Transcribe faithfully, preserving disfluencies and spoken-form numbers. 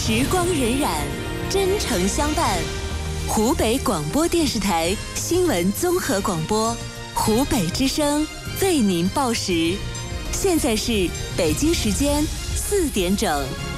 时光荏苒，真诚相伴。湖北广播电视台新闻综合广播，湖北之声为您报时。现在是北京时间四点整。